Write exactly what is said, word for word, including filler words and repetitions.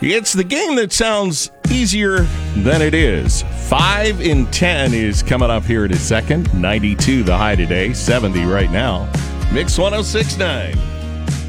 It's the game that sounds easier than it is. Five in ten is coming up here in a second. ninety-two the high today, seventy right now. Mix one oh six point nine.